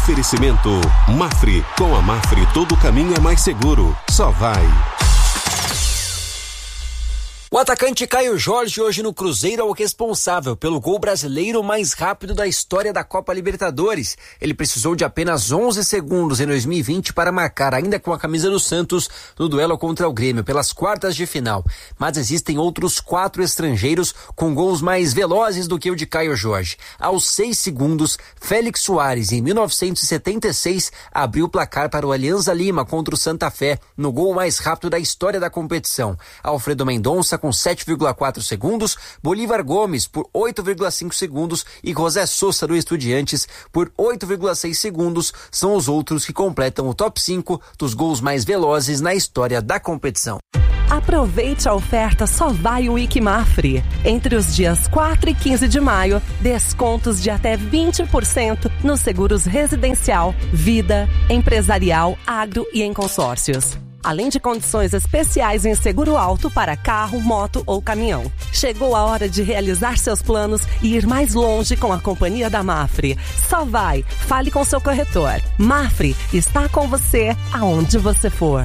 Oferecimento Mafre. Com a Mafre, todo caminho é mais seguro. Só vai. O atacante Caio Jorge hoje no Cruzeiro é o responsável pelo gol brasileiro mais rápido da história da Copa Libertadores. Ele precisou de apenas 11 segundos em 2020 para marcar, ainda com a camisa do Santos, no duelo contra o Grêmio pelas quartas de final. Mas existem outros 4 estrangeiros com gols mais velozes do que o de Caio Jorge. Aos 6 segundos, Félix Soares, em 1976, abriu o placar para o Alianza Lima contra o Santa Fé, no gol mais rápido da história da competição. Alfredo Mendonça com 7,4 segundos, Bolívar Gomes por 8,5 segundos e José Sosa do Estudiantes por 8,6 segundos são os outros que completam o top 5 dos gols mais velozes na história da competição. Aproveite a oferta Só Vai Week Mafre. Entre os dias 4 e 15 de maio, descontos de até 20% nos seguros residencial, vida, empresarial, agro e em consórcios. Além de condições especiais em seguro alto para carro, moto ou caminhão. Chegou a hora de realizar seus planos e ir mais longe com a companhia da Mafre. Só vai, fale com seu corretor. Mafre está com você aonde você for.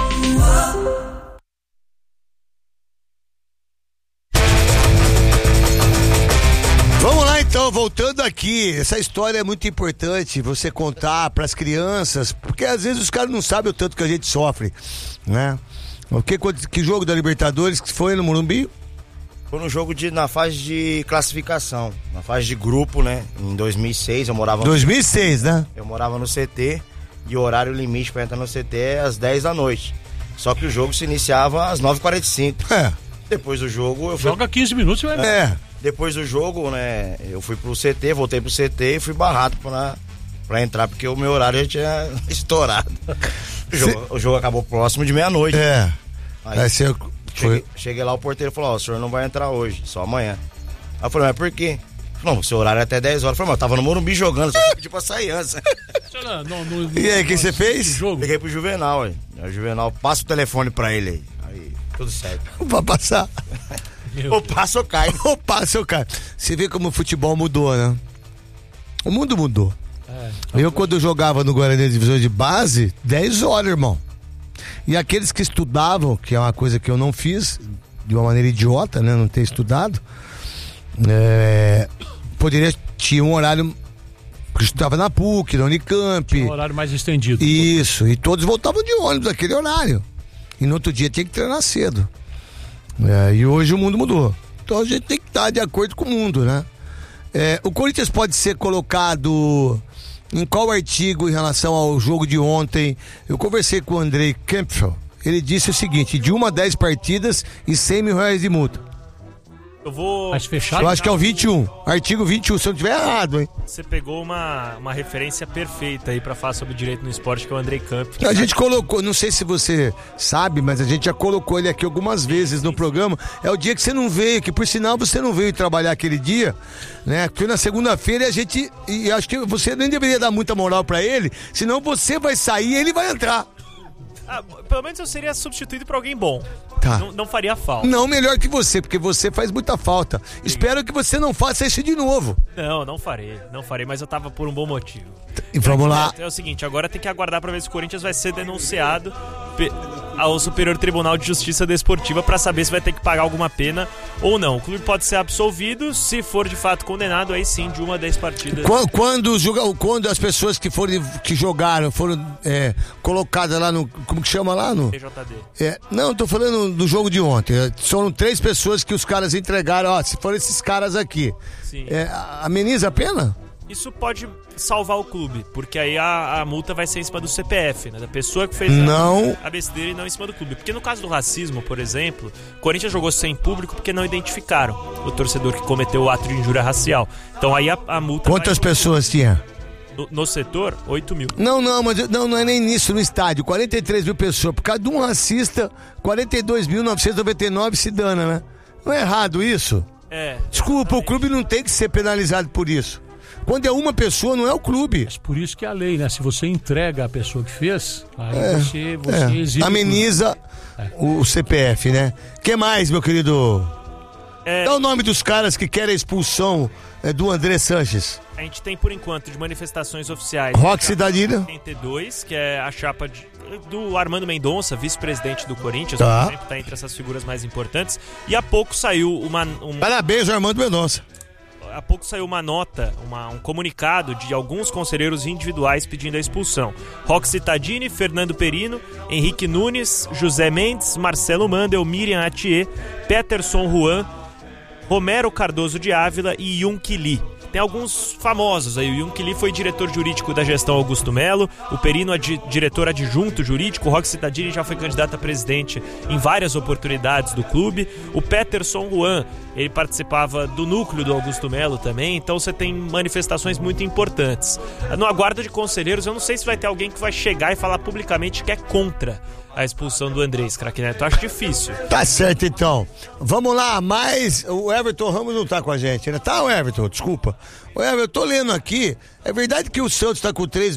Vamos lá então, voltando aqui, essa história é muito importante você contar para as crianças, porque às vezes os caras não sabem o tanto que a gente sofre, né? Que jogo da Libertadores que foi no Morumbi? Foi no jogo na fase de classificação, na fase de grupo, né? Em 2006 eu morava... 2006, né? Eu morava no CT e o horário limite para entrar no CT é às 10 da noite. Só que o jogo se iniciava às 9h45. Depois do jogo... Joga 15 minutos e vai... Depois do jogo, né, eu fui pro CT, voltei pro CT e fui barrado pra entrar, porque o meu horário já tinha estourado. O jogo acabou próximo de meia-noite. Aí cheguei lá, o porteiro falou, o senhor não vai entrar hoje, só amanhã. Aí eu falei, mas por quê? Não, o seu horário é até 10 horas. Eu falei, mas eu tava no Morumbi jogando, só pedi pra sair antes. E aí, o que você fez? Liguei pro Juvenal, aí. O Juvenal, passa o telefone pra ele aí. Tudo certo. Vai passar. Ou passa ou cai. Ou passa ou cai. Você vê como o futebol mudou, né? O mundo mudou. Eu, quando jogava no Guarani Divisão de Base, 10 horas, irmão. E aqueles que estudavam, que é uma coisa que eu não fiz, de uma maneira idiota, né? Não ter estudado, tinha um horário, porque eu estudava na PUC, na Unicamp. Tinha um horário mais estendido. Isso, e todos voltavam de ônibus naquele horário. E no outro dia tinha que treinar cedo. E hoje o mundo mudou. Então a gente tem que estar de acordo com o mundo, né? O Corinthians pode ser colocado em qual artigo em relação ao jogo de ontem? Eu conversei com o Andrei Kempfel. Ele disse o seguinte: de 1 a 10 partidas e R$100 mil de multa. Eu vou... Mais fechado? Eu acho que é o 21. Artigo 21, se eu não estiver errado, hein? Você pegou uma referência perfeita aí pra falar sobre direito no esporte, que é o Andrei Camp. A gente colocou, não sei se você sabe, mas a gente já colocou ele aqui algumas vezes no programa. É o dia que você não veio, que por sinal você não veio trabalhar aquele dia, né? Foi na segunda-feira e acho que você nem deveria dar muita moral pra ele, senão você vai sair e ele vai entrar. Pelo menos eu seria substituído por alguém bom. Tá. Não faria falta. Não, melhor que você, porque você faz muita falta. Sim. Espero que você não faça isso de novo. Não farei, mas eu tava por um bom motivo. E vamos lá. É o seguinte, agora tem que aguardar pra ver se o Corinthians vai ser denunciado ao Superior Tribunal de Justiça Desportiva pra saber se vai ter que pagar alguma pena ou não. O clube pode ser absolvido, se for de fato condenado, aí sim, de 1 a 10 partidas. Quando as pessoas que jogaram foram colocadas lá no... Como que chama lá? No TJD. Não, tô falando do jogo de ontem. Foram 3 pessoas que os caras entregaram. Se forem esses caras aqui, ameniza a pena? Isso pode salvar o clube, porque aí a multa vai ser em cima do CPF, né? Da pessoa que fez a besteira e não em cima do clube. Porque no caso do racismo, por exemplo, o Corinthians jogou sem público porque não identificaram o torcedor que cometeu o ato de injúria racial. Então aí a multa... Quantas pessoas tinha? No setor, 8 mil. Mas não é nem nisso, no estádio. 43 mil pessoas. Por causa de um racista, 42.999 se dana, né? Não é errado isso? Desculpa, o clube não tem que ser penalizado por isso. Quando é uma pessoa, não é o clube. Mas por isso que é a lei, né? Se você entrega a pessoa que fez, aí você exige... Ameniza o CPF, né? O que mais, meu querido Dá o nome dos caras que querem a expulsão do André Sanches. A gente tem, por enquanto, de manifestações oficiais. Roque Cidadina. 82, que é a chapa do Armando Mendonça, vice-presidente do Corinthians, tá. Por exemplo, está entre essas figuras mais importantes. E há pouco saiu Parabéns, Armando Mendonça. Há pouco saiu uma nota, um comunicado de alguns conselheiros individuais pedindo a expulsão. Roque Cittadini, Fernando Perino, Henrique Nunes, José Mendes, Marcelo Mandel, Miriam Atier, Peterson Juan, Romero Cardoso de Ávila e Yunque Lee. Tem alguns famosos aí. O Yunque Lee foi diretor jurídico da gestão Augusto Melo, o Perino diretor adjunto jurídico, o Roque Cittadini já foi candidato a presidente em várias oportunidades do clube, o Peterson Juan, ele participava do núcleo do Augusto Melo também, então você tem manifestações muito importantes. No aguardo de conselheiros, eu não sei se vai ter alguém que vai chegar e falar publicamente que é contra a expulsão do Andrés, craque Neto. Acho difícil. Tá certo, então. Vamos lá, mas o Everton Ramos não tá com a gente, né? Tá, o Everton, desculpa. O Everton, eu tô lendo aqui, é verdade que o Santos tá com 3